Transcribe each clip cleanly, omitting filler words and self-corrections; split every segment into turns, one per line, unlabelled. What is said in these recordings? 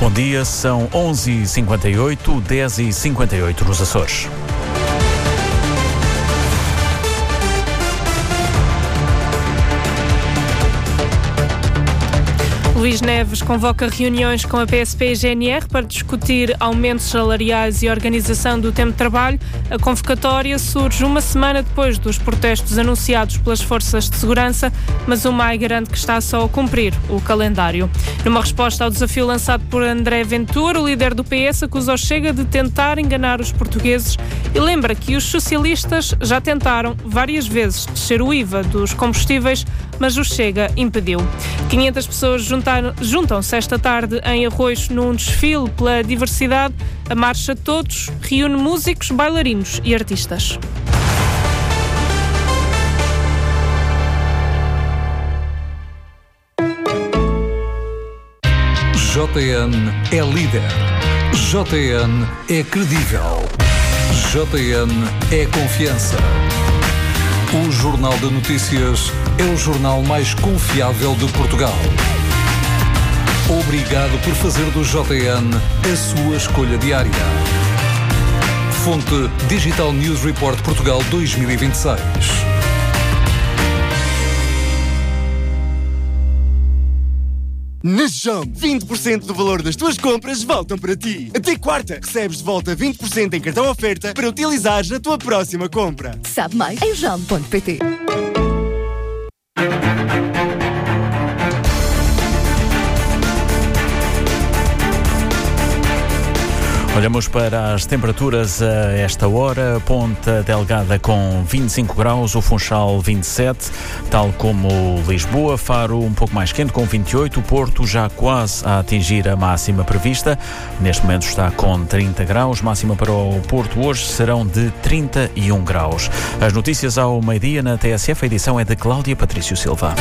Bom dia, são 11h58, 10h58 nos Açores.
Luís Neves convoca reuniões com a PSP e GNR para discutir aumentos salariais e organização do tempo de trabalho. A convocatória surge uma semana depois dos protestos anunciados pelas forças de segurança, mas o MAI garante que está só a cumprir o calendário. Numa resposta ao desafio lançado por André Ventura, o líder do PS acusa o Chega de tentar enganar os portugueses e lembra que os socialistas já tentaram várias vezes descer o IVA dos combustíveis, mas o Chega impediu. 500 pessoas juntam-se esta tarde em Arroios num desfile pela diversidade. A Marcha Todos reúne músicos, bailarinos e artistas.
JN é líder. JN é credível. JN é confiança. O Jornal de Notícias é o jornal mais confiável de Portugal. Obrigado por fazer do JN a sua escolha diária. Fonte Digital News Report Portugal 2026.
Na Jump, 20% do valor das tuas compras voltam para ti. Até quarta, recebes de volta 20% em cartão oferta para utilizares na tua próxima compra.
Sabe mais em jump.pt.
Olhamos para as temperaturas a esta hora. Ponta Delgada com 25 graus, o Funchal 27, tal como Lisboa. Faro um pouco mais quente com 28, o Porto já quase a atingir a máxima prevista. Neste momento está com 30 graus, máxima para o Porto hoje serão de 31 graus. As notícias ao meio-dia na TSF, a edição é de Cláudia Patrício Silva.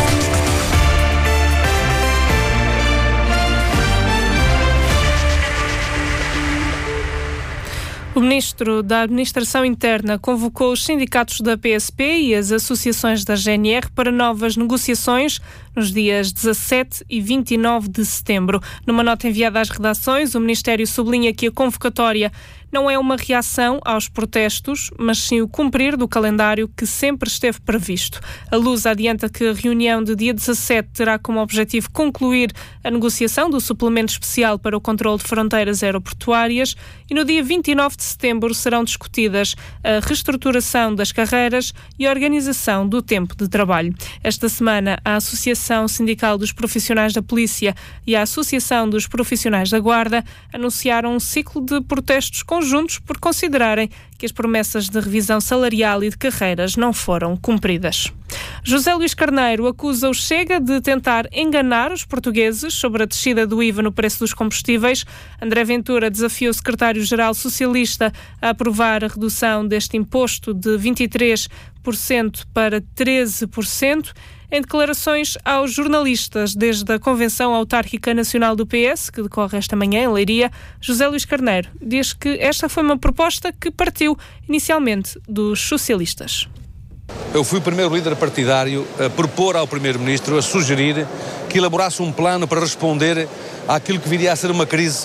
O Ministro da Administração Interna convocou os sindicatos da PSP e as associações da GNR para novas negociações nos dias 17 e 29 de setembro. Numa nota enviada às redações, o Ministério sublinha que a convocatória não é uma reação aos protestos, mas sim o cumprir do calendário que sempre esteve previsto. A Luz adianta que a reunião de dia 17 terá como objetivo concluir a negociação do suplemento especial para o controle de fronteiras aeroportuárias e no dia 29 de setembro serão discutidas a reestruturação das carreiras e a organização do tempo de trabalho. Esta semana, a Associação Sindical dos Profissionais da Polícia e a Associação dos Profissionais da Guarda anunciaram um ciclo de protestos conjuntos por considerarem que as promessas de revisão salarial e de carreiras não foram cumpridas. José Luís Carneiro acusa o Chega de tentar enganar os portugueses sobre a descida do IVA no preço dos combustíveis. André Ventura desafia o secretário-geral socialista a aprovar a redução deste imposto de 23% para 13%. Em declarações aos jornalistas desde a Convenção Autárquica Nacional do PS, que decorre esta manhã em Leiria, José Luís Carneiro diz que esta foi uma proposta que partiu inicialmente dos socialistas.
Eu fui o primeiro líder partidário a propor ao Primeiro-Ministro, a sugerir que elaborasse um plano para responder àquilo que viria a ser uma crise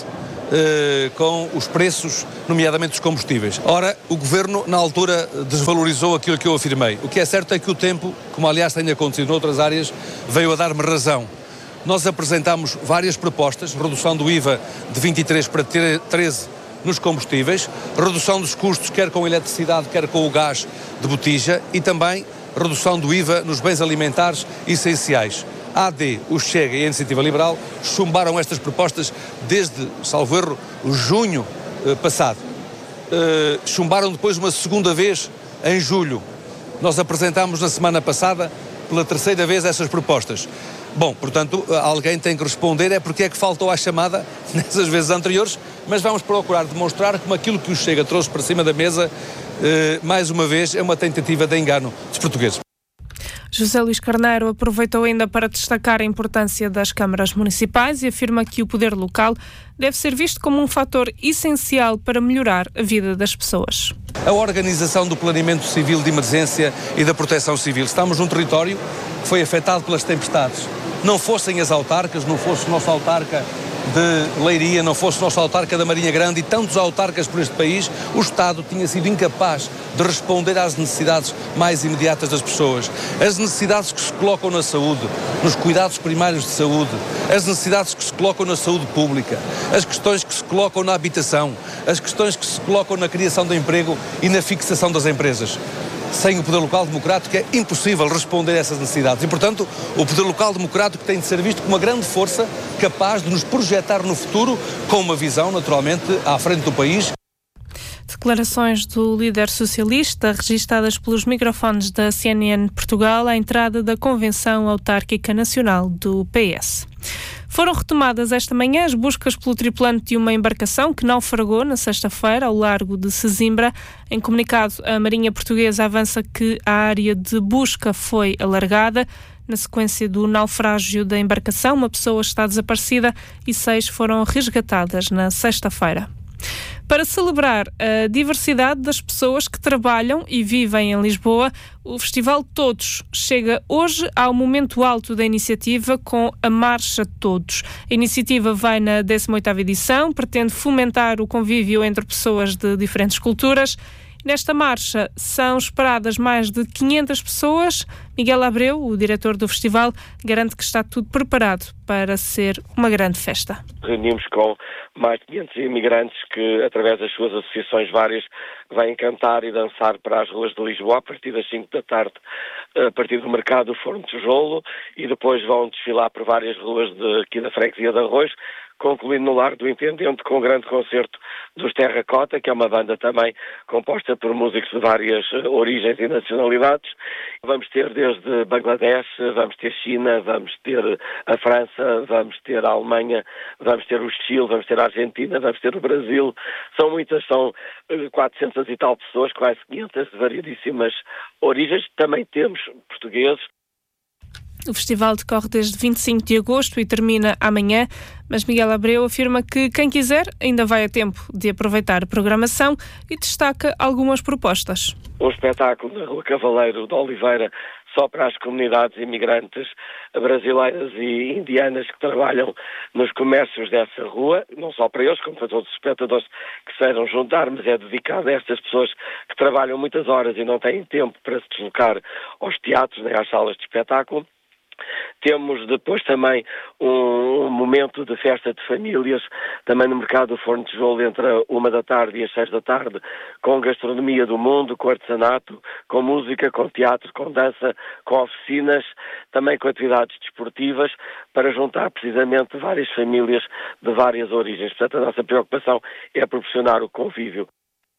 com os preços, nomeadamente dos combustíveis. Ora, o Governo, na altura, desvalorizou aquilo que eu afirmei. O que é certo é que o tempo, como aliás tem acontecido noutras áreas, veio a dar-me razão. Nós apresentámos várias propostas, redução do IVA de 23 para 13 nos combustíveis, redução dos custos, quer com a eletricidade, quer com o gás de botija, e também redução do IVA nos bens alimentares essenciais. A AD, o Chega e a Iniciativa Liberal chumbaram estas propostas desde, salvo erro, o junho passado. Chumbaram depois uma segunda vez em julho. Nós apresentámos na semana passada pela terceira vez essas propostas. Bom, portanto, alguém tem que responder é porque é que faltou à chamada nessas vezes anteriores, mas vamos procurar demonstrar como aquilo que o Chega trouxe para cima da mesa, mais uma vez, é uma tentativa de engano dos portugueses.
José Luís Carneiro aproveitou ainda para destacar a importância das câmaras municipais e afirma que o poder local deve ser visto como um fator essencial para melhorar a vida das pessoas.
A organização do planeamento civil de emergência e da proteção civil. Estamos num território que foi afetado pelas tempestades. Não fossem as autarcas, não fosse o nosso autarca de Leiria, não fosse o nosso autarca da Marinha Grande e tantos autarcas por este país, o Estado tinha sido incapaz de responder às necessidades mais imediatas das pessoas. As necessidades que se colocam na saúde, nos cuidados primários de saúde, as necessidades que se colocam na saúde pública, as questões que se colocam na habitação, as questões que se colocam na criação de emprego e na fixação das empresas. Sem o poder local democrático é impossível responder a essas necessidades e, portanto, o poder local democrático tem de ser visto como uma grande força capaz de nos projetar no futuro com uma visão, naturalmente, à frente do país.
Declarações do líder socialista registadas pelos microfones da CNN Portugal à entrada da Convenção Autárquica Nacional do PS. Foram retomadas esta manhã as buscas pelo tripulante de uma embarcação que naufragou na sexta-feira ao largo de Sesimbra. Em comunicado, a Marinha Portuguesa avança que a área de busca foi alargada. Na sequência do naufrágio da embarcação, uma pessoa está desaparecida e 6 foram resgatadas na sexta-feira. Para celebrar a diversidade das pessoas que trabalham e vivem em Lisboa, o Festival Todos chega hoje ao momento alto da iniciativa com a Marcha Todos. A iniciativa vai na 18ª edição, pretende fomentar o convívio entre pessoas de diferentes culturas. Nesta marcha são esperadas mais de 500 pessoas. Miguel Abreu, o diretor do festival, garante que está tudo preparado para ser uma grande festa.
Reunimos com mais de 500 imigrantes que, através das suas associações várias, vêm cantar e dançar para as ruas de Lisboa a partir das 5 da tarde, a partir do mercado do Forno de Tijolo, e depois vão desfilar por várias ruas aqui da freguesia de Arroz, concluindo no Largo do Intendente com um grande concerto dos Terracota, que é uma banda também composta por músicos de várias origens e nacionalidades. Vamos ter desde Bangladesh, vamos ter China, vamos ter a França, vamos ter a Alemanha, vamos ter o Chile, vamos ter a Argentina, vamos ter o Brasil. São muitas, são 400 e tal pessoas, quase 500 de variedíssimas origens. Também temos portugueses.
O festival decorre desde 25 de agosto e termina amanhã, mas Miguel Abreu afirma que quem quiser ainda vai a tempo de aproveitar a programação e destaca algumas propostas.
Um espetáculo na Rua Cavaleiro de Oliveira só para as comunidades imigrantes brasileiras e indianas que trabalham nos comércios dessa rua, não só para eles, como para todos os espectadores que se queiram juntar, mas é dedicado a estas pessoas que trabalham muitas horas e não têm tempo para se deslocar aos teatros nem às salas de espetáculo. Temos depois também um momento de festa de famílias, também no mercado do Forno de Tijolo, entre a 1 da tarde e as 6 da tarde, com gastronomia do mundo, com artesanato, com música, com teatro, com dança, com oficinas, também com atividades desportivas, para juntar precisamente várias famílias de várias origens. Portanto, a nossa preocupação é proporcionar o convívio.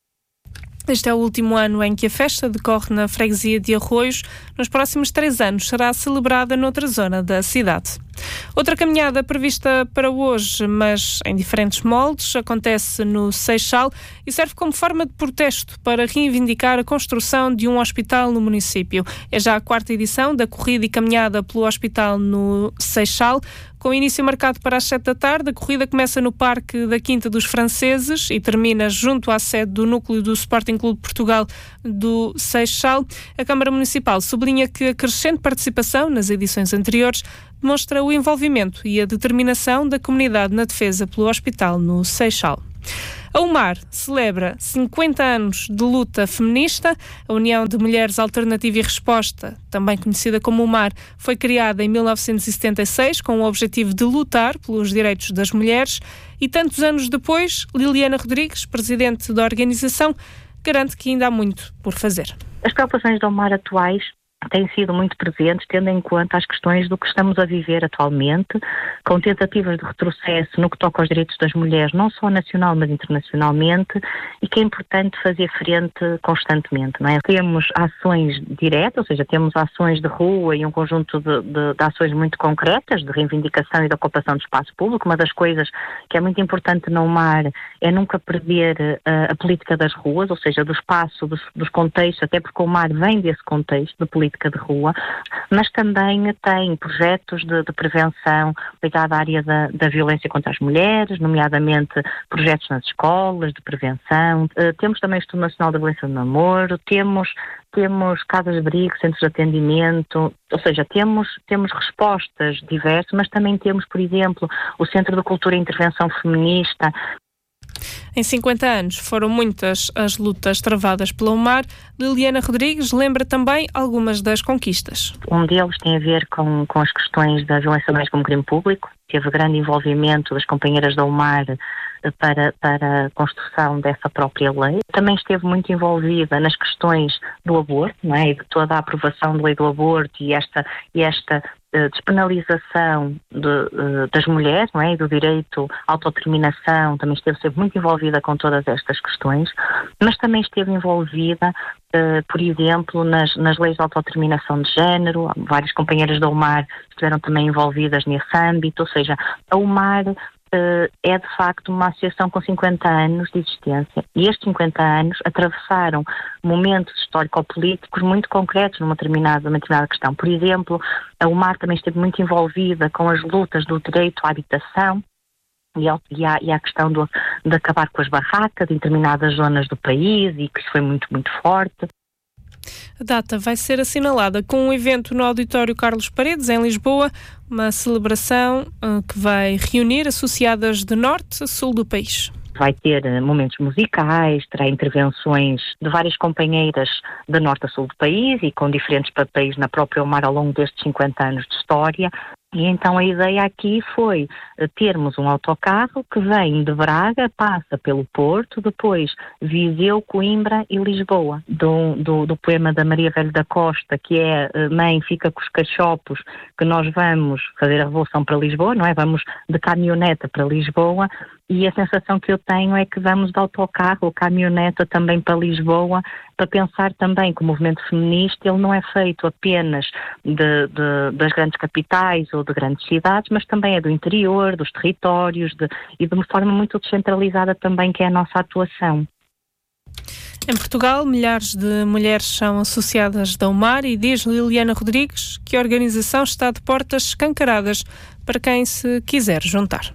Este é o último ano em que a festa decorre na freguesia de Arroios. Nos próximos 3 anos será celebrada noutra zona da cidade. Outra caminhada prevista para hoje, mas em diferentes moldes, acontece no Seixal e serve como forma de protesto para reivindicar a construção de um hospital no município. É já a 4ª edição da corrida e caminhada pelo hospital no Seixal. Com início marcado para as 7 da tarde, a corrida começa no Parque da Quinta dos Franceses e termina junto à sede do núcleo do Sporting Clube de Portugal do Seixal. A Câmara Municipal sublinha que a crescente participação nas edições anteriores demonstra o envolvimento e a determinação da comunidade na defesa pelo hospital no Seixal. A UMAR celebra 50 anos de luta feminista. A União de Mulheres Alternativa e Resposta, também conhecida como UMAR, foi criada em 1976 com o objetivo de lutar pelos direitos das mulheres e tantos anos depois, Liliana Rodrigues, presidente da organização, garante que ainda há muito por fazer.
As preocupações da UMAR atuais têm sido muito presentes, tendo em conta as questões do que estamos a viver atualmente, com tentativas de retrocesso no que toca aos direitos das mulheres, não só nacional, mas internacionalmente, e que é importante fazer frente constantemente, não é? Temos ações diretas, ou seja, temos ações de rua e um conjunto de ações muito concretas, de reivindicação e de ocupação do espaço público. Uma das coisas que é muito importante no UMAR é nunca perder a política das ruas, ou seja, do espaço, dos contextos, até porque o UMAR vem desse contexto de política política de rua, mas também tem projetos de prevenção ligados à área da violência contra as mulheres, nomeadamente projetos nas escolas de prevenção. Temos também o Estudo Nacional da Violência do Namoro, temos casas de abrigo, centros de atendimento, ou seja, temos respostas diversas, mas também temos, por exemplo, o Centro de Cultura e Intervenção Feminista.
Em 50 anos foram muitas as lutas travadas pela UMAR. Liliana Rodrigues lembra também algumas das conquistas.
Um deles tem a ver com as questões da violência doméstica como crime público. Teve grande envolvimento das companheiras da UMAR para a construção dessa própria lei. Também esteve muito envolvida nas questões do aborto, não é? E de toda a aprovação da lei do aborto e esta despenalização das mulheres, não é? E do direito à autodeterminação. Também esteve sempre muito envolvida com todas estas questões, mas também esteve envolvida, por exemplo, nas leis de autodeterminação de género. Várias companheiras da UMAR estiveram também envolvidas nesse âmbito, ou seja, a UMAR é de facto uma associação com 50 anos de existência e estes 50 anos atravessaram momentos histórico-políticos muito concretos numa determinada questão. Por exemplo, a UMAR também esteve muito envolvida com as lutas do direito à habitação e a questão de acabar com as barracas em determinadas zonas do país, e que isso foi muito, muito forte.
A data vai ser assinalada com um evento no Auditório Carlos Paredes, em Lisboa, uma celebração que vai reunir associadas de norte a sul do país.
Vai ter momentos musicais, terá intervenções de várias companheiras de norte a sul do país e com diferentes papéis na própria UMAR ao longo destes 50 anos de história. E então a ideia aqui foi termos um autocarro que vem de Braga, passa pelo Porto, depois Viseu, Coimbra e Lisboa. Do poema da Maria Velho da Costa, que é Mãe, fica com os cachopos, que nós vamos fazer a revolução para Lisboa, não é? Vamos de caminhoneta para Lisboa, e a sensação que eu tenho é que vamos de autocarro ou caminhoneta também para Lisboa, para pensar também que o movimento feminista ele não é feito apenas das grandes capitais ou de grandes cidades, mas também é do interior, dos territórios e de uma forma muito descentralizada também, que é a nossa atuação.
Em Portugal, milhares de mulheres são associadas da UMAR e diz Liliana Rodrigues que a organização está de portas escancaradas para quem se quiser juntar.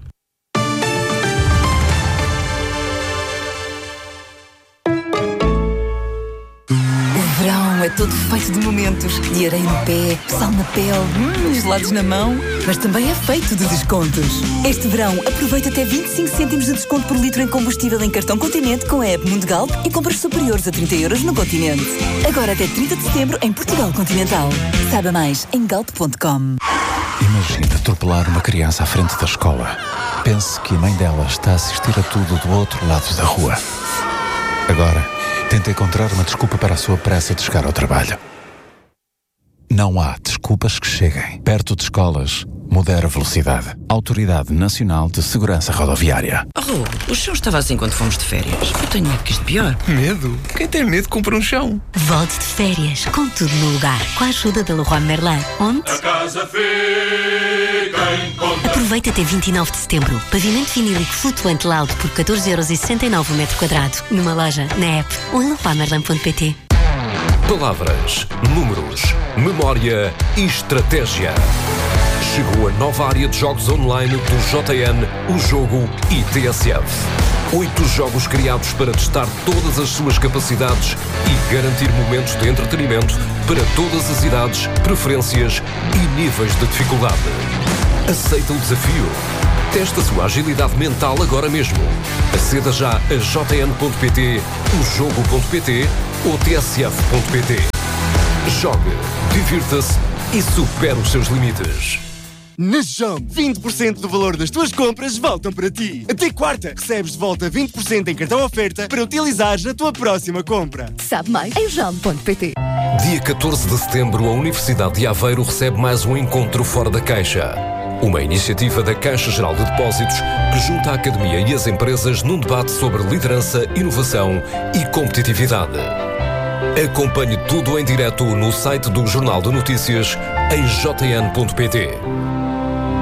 É todo feito de momentos, de areia no pé, sal na pele, gelados na mão, mas também é feito de descontos. Este verão, aproveita até 25 cêntimos de desconto por litro em combustível em cartão Continente com a app Mundo Galp e compras superiores a 30 € no Continente. Agora até 30 de setembro em Portugal Continental. Saiba mais em galp.com.
Imagina atropelar uma criança à frente da escola. Pense que a mãe dela está a assistir a tudo do outro lado da rua. Agora, tenta encontrar uma desculpa para a sua pressa de chegar ao trabalho. Não há desculpas que cheguem. Perto de escolas, modera a velocidade. Autoridade Nacional de Segurança Rodoviária.
O chão estava assim quando fomos de férias. Eu tenho medo que isto pior.
Medo? Quem tem medo compra um chão.
Volte de férias, com tudo no lugar, com a ajuda da Leroy Merlin. Onde?
A casa fica em conta.
Aproveita até 29 de setembro. Pavimento vinílico flutuante Loud por 14,69€ o metro quadrado. Numa loja, na app ou em leroymerlin.pt.
Palavras, números, memória e estratégia. Chegou a nova área de jogos online do JN, o jogo e TSF. 8 jogos criados para testar todas as suas capacidades e garantir momentos de entretenimento para todas as idades, preferências e níveis de dificuldade. Aceita o desafio? Testa a sua agilidade mental agora mesmo. Aceda já a jn.pt, ojogo.pt ou tsf.pt. Jogue, divirta-se e supere os seus limites.
Na JOM, 20% do valor das tuas compras voltam para ti. Até quarta, recebes de volta 20% em cartão oferta para utilizares na tua próxima compra.
Sabe mais em jom.pt.
Dia 14 de setembro, a Universidade de Aveiro recebe mais um encontro fora da caixa. Uma iniciativa da Caixa Geral de Depósitos que junta a Academia e as empresas num debate sobre liderança, inovação e competitividade. Acompanhe tudo em direto no site do Jornal de Notícias em jn.pt.